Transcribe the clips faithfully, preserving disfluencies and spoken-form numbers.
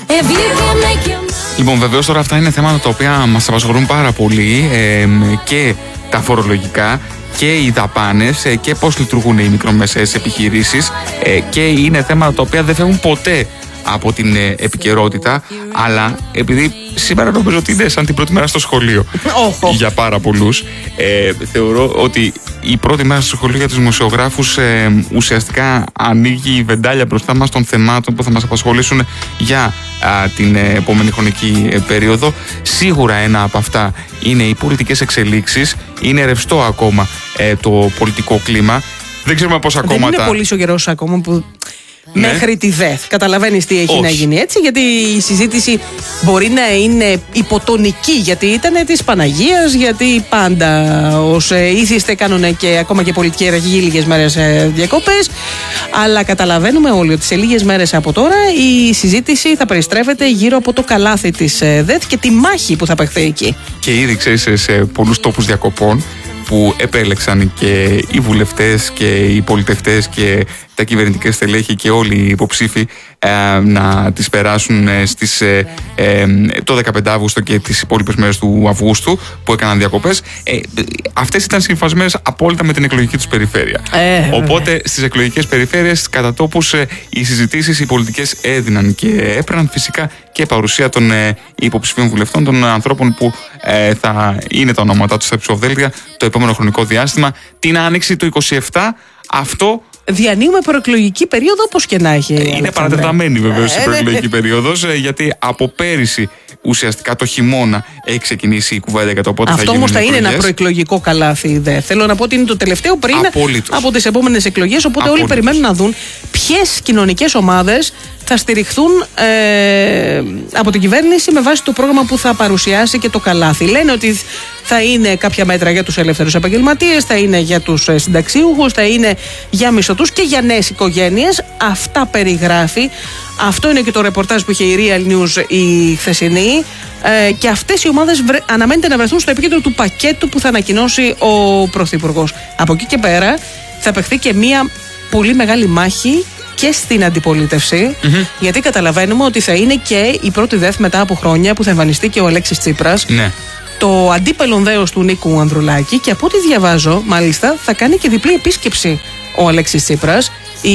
Λοιπόν, βεβαίως τώρα αυτά είναι θέματα τα οποία μας απασχολούν πάρα πολύ, ε, και τα φορολογικά και οι δαπάνες, ε, και πώς λειτουργούν οι μικρομεσαίες επιχειρήσεις, ε, και είναι θέματα τα οποία δεν φεύγουν ποτέ από την ε, επικαιρότητα, αλλά επειδή σήμερα νομίζω ότι είναι σαν την πρώτη μέρα στο σχολείο για πάρα πολλούς, ε, θεωρώ ότι η πρώτη μέρα στο σχολείο για τους δημοσιογράφους ε, ουσιαστικά ανοίγει η βεντάλια μπροστά μας των θεμάτων που θα μας απασχολήσουν για α, την ε, επόμενη χρονική ε, περίοδο. Σίγουρα ένα από αυτά είναι οι πολιτικές εξελίξεις, είναι ρευστό ακόμα ε, το πολιτικό κλίμα. Δεν ξέρουμε πόσα κόμματα. Δεν είναι πολύ ο καιρός ακόμα που... Ναι. Μέχρι τη ΔΕΘ. Καταλαβαίνεις τι έχει Όχι. να γίνει έτσι, γιατί η συζήτηση μπορεί να είναι υποτονική, γιατί ήταν της Παναγίας, γιατί πάντα ως ε, ήθιστε κάνουν και ακόμα και πολιτική εργή λίγες μέρες ε, διακοπές. Αλλά καταλαβαίνουμε όλοι ότι σε λίγες μέρες από τώρα η συζήτηση θα περιστρέφεται γύρω από το καλάθι της ε, ΔΕΘ και τη μάχη που θα παιχθεί εκεί. Και ήδη ξέρεις, σε πολλούς τόπους διακοπών που επέλεξαν και οι βουλευτές και οι πολιτευτές και τα κυβερνητικά στελέχη και όλοι οι υποψήφοι ε, να τις περάσουν ε, στις, ε, ε, το δεκαπέντε Αυγούστου και τις υπόλοιπες μέρες του Αυγούστου που έκαναν διακοπές. Ε, αυτές ήταν συμφασμένες απόλυτα με την εκλογική τους περιφέρεια. Ε, Οπότε στις εκλογικές περιφέρειες κατά τόπους ε, οι συζητήσεις οι πολιτικές έδιναν και έπαιρναν φυσικά και παρουσία των ε, υποψηφίων βουλευτών, των ανθρώπων που ε, θα είναι τα ονόματά τους στα ψηφοδέλτια το επόμενο χρονικό διάστημα. Την άνοιξη του είκοσι επτά αυτό. Διανύουμε προεκλογική περίοδο, όπως και να έχει. Είναι Αλεξάνδρε. παρατεταμένη βεβαίως η Ε, προεκλογική ναι. περίοδος, γιατί από πέρυσι ουσιαστικά το χειμώνα έχει ξεκινήσει η κουβέντα για το πότε θα Αυτό γίνουν όμως θα είναι ένα εκλογές. προεκλογικό καλάθι. Δε. Θέλω να πω ότι είναι το τελευταίο πριν Απόλυτος. από τις επόμενες εκλογές. Οπότε όλοι Απόλυτος. περιμένουν να δουν ποιες κοινωνικές ομάδες θα στηριχθούν ε, από την κυβέρνηση με βάση το πρόγραμμα που θα παρουσιάσει και το καλάθι. Λένε ότι θα είναι κάποια μέτρα για τους ελεύθερους επαγγελματίες, θα είναι για τους ε, συνταξίουχους, θα είναι για μισθωτούς και για νέες οικογένειες. Αυτά περιγράφει. Αυτό είναι και το ρεπορτάζ που είχε η Real News η χθεσινή. Ε, και αυτές οι ομάδες βρε, αναμένεται να βρεθούν στο επίκεντρο του πακέτου που θα ανακοινώσει ο Πρωθυπουργός. Από εκεί και πέρα θα παιχθεί και μία πολύ μεγάλη μάχη και στην αντιπολίτευση, mm-hmm. γιατί καταλαβαίνουμε ότι θα είναι και η πρώτη ΔΕΘ μετά από χρόνια που θα εμφανιστεί και ο Αλέξης Τσίπρας. Ναι. Το αντίπελον δέος του Νίκου Ανδρουλάκη, και από ό,τι διαβάζω, μάλιστα, θα κάνει και διπλή επίσκεψη ο Αλέξης Τσίπρας. Η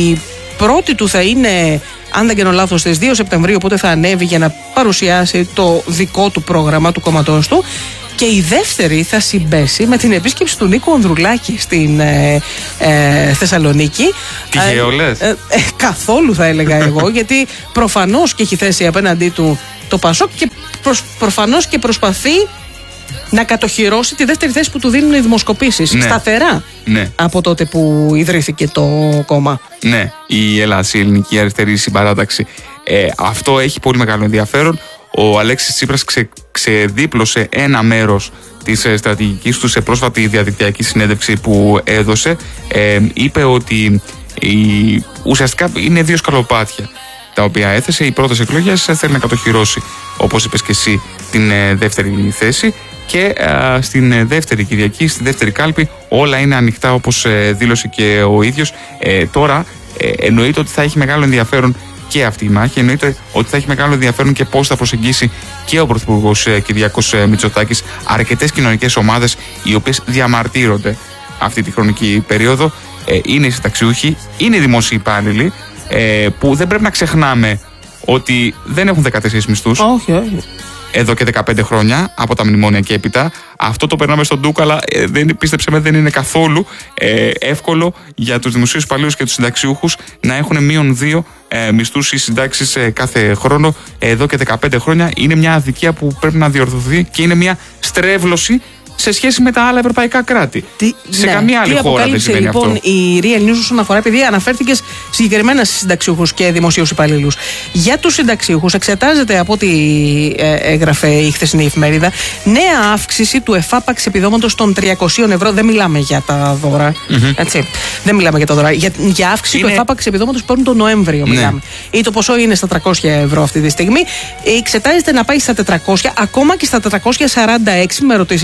πρώτη του θα είναι, αν δεν κάνω λάθος, στις δύο Σεπτεμβρίου, οπότε θα ανέβει για να παρουσιάσει το δικό του πρόγραμμα του κόμματός του. Και η δεύτερη θα συμπέσει με την επίσκεψη του Νίκου Ανδρουλάκη στην ε, ε, Θεσσαλονίκη. Τυχαίο λες? Ε, ε, καθόλου θα έλεγα εγώ, γιατί προφανώς και έχει θέσει απέναντί του το Πασόκ και προσ, προφανώς και προσπαθεί να κατοχυρώσει τη δεύτερη θέση που του δίνουν οι δημοσκοπήσεις. Ναι. Σταθερά. Ναι. Από τότε που ιδρύθηκε το κόμμα. Ναι, η Ελλάδα, η Ελληνική Αριστερή Συμπαράταξη. Ε, αυτό έχει πολύ μεγάλο ενδιαφέρον. Ο Αλέξης Τσίπρας ξε, ξεδίπλωσε ένα μέρος της ε, στρατηγικής του σε πρόσφατη διαδικτυακή συνέντευξη που έδωσε. Ε, είπε ότι η, ουσιαστικά είναι δύο σκαλοπάτια τα οποία έθεσε. Οι πρώτες εκλογές θέλει να κατοχυρώσει, όπως είπες και εσύ, την ε, δεύτερη θέση. Και ε, στην ε, δεύτερη Κυριακή, στη δεύτερη κάλπη, όλα είναι ανοιχτά, όπως ε, δήλωσε και ο ίδιος. Ε, τώρα ε, εννοείται ότι θα έχει μεγάλο ενδιαφέρον και αυτή η μάχη. Εννοείται ότι θα έχει μεγάλο ενδιαφέρον και πώς θα προσεγγίσει και ο Πρωθυπουργός ε, Κυριάκος ε, Μητσοτάκης αρκετές κοινωνικές ομάδες οι οποίες διαμαρτύρονται αυτή τη χρονική περίοδο. Ε, είναι οι συνταξιούχοι, είναι οι δημόσιοι υπάλληλοι, ε, που δεν πρέπει να ξεχνάμε ότι δεν έχουν δεκατέσσερις μισθούς. Όχι, όχι. Εδώ και δεκαπέντε χρόνια, από τα μνημόνια και έπειτα. Αυτό το περνάμε στον ντούκ, αλλά ε, δεν, πίστεψε με, δεν είναι καθόλου ε, εύκολο για τους δημοσίους υπαλλήλους και τους συνταξιούχους να έχουν μείον δύο ε, μισθούς ή συντάξεις ε, κάθε χρόνο. Εδώ και δεκαπέντε χρόνια είναι μια αδικία που πρέπει να διορθωθεί και είναι μια στρέβλωση σε σχέση με τα άλλα ευρωπαϊκά κράτη. Τι, σε ναι. καμία άλλη Τι χώρα δεν συμβαίνει λοιπόν, αυτό. Η Real News όσον αφορά, επειδή αναφέρθηκες συγκεκριμένα στις συνταξιούχους και δημοσίους υπαλλήλους. Για τους συνταξιούχους εξετάζεται, από ό,τι ε, έγραφε η χθεσινή εφημερίδα, νέα αύξηση του εφάπαξ επιδόματος των τριακόσια ευρώ. Δεν μιλάμε για τα δώρα. Mm-hmm. Έτσι. Δεν μιλάμε για τα δώρα. Για, για αύξηση είναι... του εφάπαξ επιδόματος που παίρνουν τον Νοέμβριο. Ναι. Μιλάμε. Ή το ποσό είναι στα τριακόσια ευρώ αυτή τη στιγμή. Εξετάζεται να πάει στα τετρακόσια, ακόμα και στα τετρακόσια σαράντα έξι. Με ρωτήσεις γιατί αυτό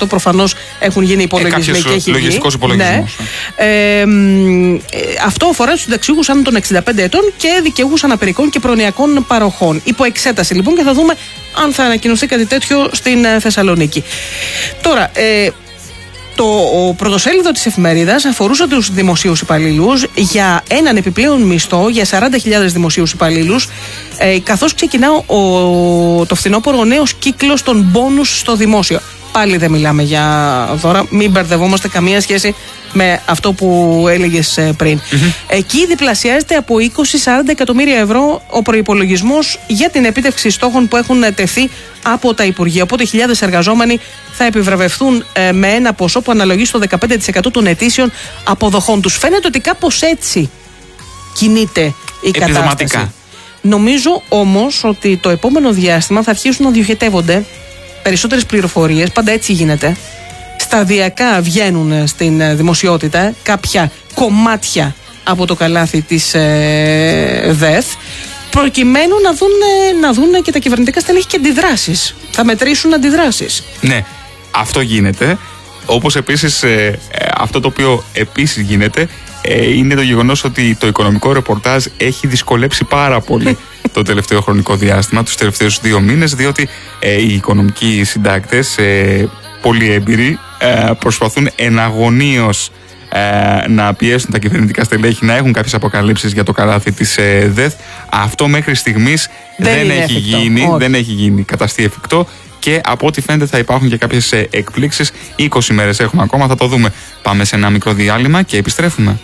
αυτό προφανώς έχουν γίνει υπολογισμοί ε, και έχει λογιστικός υπολογισμός. Ναι. Ε, ε, αυτό αφορά τους συνταξιούχους άνω των εξήντα πέντε ετών και δικαιούχους αναπηρικών και προνοιακών παροχών. Υπό εξέταση λοιπόν και θα δούμε αν θα ανακοινωθεί κάτι τέτοιο στην Θεσσαλονίκη. Τώρα, ε, το πρωτοσέλιδο της εφημερίδας αφορούσε τους δημοσίους υπαλλήλους για έναν επιπλέον μισθό για σαράντα χιλιάδες δημοσίους υπαλλήλους, ε, καθώς ξεκινά ο, το φθινόπωρο ο νέος κύκλος των μπόνους στο δημόσιο. Πάλι δεν μιλάμε για δώρα, μην μπερδευόμαστε, καμία σχέση με αυτό που έλεγες πριν. Mm-hmm. Εκεί διπλασιάζεται από είκοσι με σαράντα εκατομμύρια ευρώ ο προϋπολογισμός για την επίτευξη στόχων που έχουν τεθεί από τα Υπουργεία. Οπότε χιλιάδες εργαζόμενοι θα επιβραβευθούν ε, με ένα ποσό που αναλογεί στο δεκαπέντε τοις εκατό των ετήσιων αποδοχών τους. Φαίνεται ότι κάπως έτσι κινείται η κατάσταση. Νομίζω όμως ότι το επόμενο διάστημα θα αρχίσουν να διοχετεύονται περισσότερες πληροφορίες, πάντα έτσι γίνεται. Σταδιακά βγαίνουν στην δημοσιότητα κάποια κομμάτια από το καλάθι της ε, ΔΕΘ, προκειμένου να δουν, να δουν και τα κυβερνητικά στελέχη και αντιδράσεις. Θα μετρήσουν αντιδράσεις. Ναι, αυτό γίνεται. Όπως επίσης ε, αυτό το οποίο επίσης γίνεται ε, είναι το γεγονός ότι το οικονομικό ρεπορτάζ έχει δυσκολέψει πάρα πολύ το τελευταίο χρονικό διάστημα, τους τελευταίους δύο μήνες, διότι ε, οι οικονομικοί συντάκτες, ε, πολύ έμπειροι, ε, προσπαθούν εναγωνίως ε, να πιέσουν τα κυβερνητικά στελέχη να έχουν κάποιες αποκαλύψεις για το καλάθι της ε, ΔΕΘ. Αυτό μέχρι στιγμής δεν, δεν, έχει, γίνει, δεν έχει γίνει καταστεί εφικτό και από ό,τι φαίνεται θα υπάρχουν και κάποιες ε, εκπλήξεις. είκοσι μέρες έχουμε ακόμα, θα το δούμε. Πάμε σε ένα μικρό διάλειμμα και επιστρέφουμε.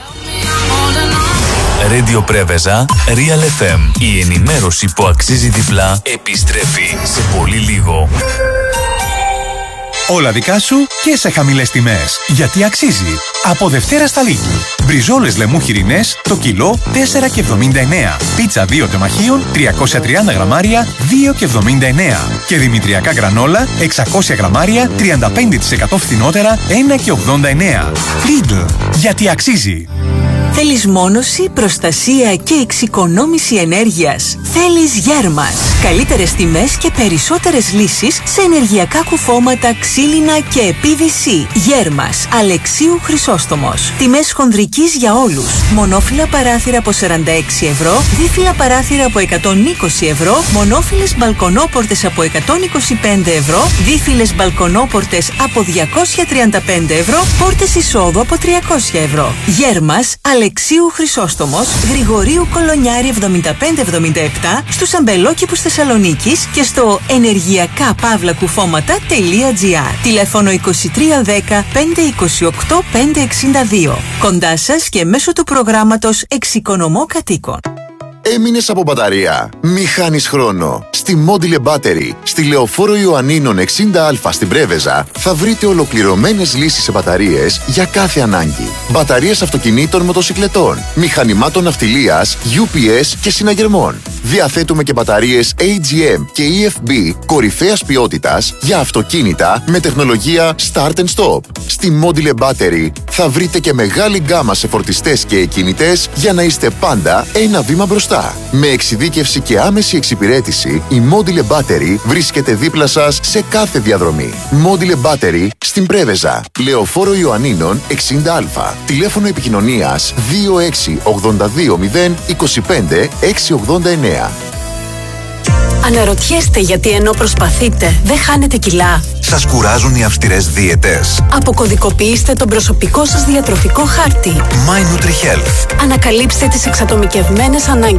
Radio Πρέβεζα, Real εφ εμ. Η ενημέρωση που αξίζει διπλά επιστρέφει σε πολύ λίγο. Όλα δικά σου και σε χαμηλές τιμές. Γιατί αξίζει. Από Δευτέρα στα Lidl. Μπριζόλες λεμού χοιρινές το κιλό τέσσερα και εβδομήντα εννέα. Πίτσα δύο τεμαχίων τριακόσια τριάντα γραμμάρια δύο και εβδομήντα εννέα. Και δημητριακά γκρανόλα εξακόσια γραμμάρια τριάντα πέντε τοις εκατό φθηνότερα ένα και ογδόντα εννέα. Lidl. Γιατί αξίζει. Θέλεις μόνωση, προστασία και εξοικονόμηση ενέργειας? Θέλεις Γέρμας. Καλύτερες τιμές και περισσότερες λύσεις σε ενεργειακά κουφώματα, ξύλινα και πι βι σι. Γέρμας. Αλεξίου Χρυσόστομος. Τιμές χονδρικής για όλους. Μονόφυλλα παράθυρα από σαράντα έξι ευρώ, δίφυλλα παράθυρα από εκατόν είκοσι ευρώ, μονόφυλλες μπαλκονόπορτες από εκατόν είκοσι πέντε ευρώ, δίφυλλες μπαλκονόπορτες από διακόσια τριάντα πέντε ευρώ, πόρτες εισόδου από τριακόσια ευρώ. Γέρμας. Αλεξίου Χρυσόστομος, Γρηγορίου Κολονιάρη εβδομήντα πέντε εβδομήντα επτά, στους αμπελόκηπους Θεσσαλονίκης και στο ενεργειακά παύλα κουφώματα τελεία τζι άρ. Τηλέφωνο είκοσι τρία δέκα πέντε είκοσι οκτώ πέντε εξήντα δύο. Κοντά σας και μέσω του προγράμματος Εξοικονομώ Κατοίκων. Έμεινες από μπαταρία? Μη χάνεις χρόνο. Στη Module Battery, στη Λεωφόρο Ιωαννίνων εξήντα α στην Πρέβεζα, θα βρείτε ολοκληρωμένες λύσεις σε μπαταρίες για κάθε ανάγκη. Μπαταρίες αυτοκινήτων, μοτοσικλετών, μηχανημάτων ναυτιλίας, γιου πι ες και συναγερμών. Διαθέτουμε και μπαταρίες έι τζι εμ και ι εφ μπι κορυφαίας ποιότητας για αυτοκίνητα με τεχνολογία Start and Stop. Στη Module Battery θα βρείτε και μεγάλη γκάμα σε φορτιστές και εκκίνητες για να είστε πάντα ένα βήμα μπροστά. Με εξειδίκευση και άμεση εξυπηρέτηση, η Module Battery βρίσκεται δίπλα σας σε κάθε διαδρομή. Module Battery στην Πρέβεζα, Λεωφόρο Ιωαννίνων εξήντα α. Τηλέφωνο επικοινωνίας δύο έξι ογδόντα δύο μηδέν είκοσι πέντε εξακόσια ογδόντα εννέα. Αναρωτιέστε γιατί ενώ προσπαθείτε δεν χάνετε κιλά? Σας κουράζουν οι αυστηρές δίαιτες? Αποκωδικοποιήστε τον προσωπικό σας διατροφικό χάρτη. My NutriHealth. Ανακαλύψτε τις εξατομικευμένες ανάγκες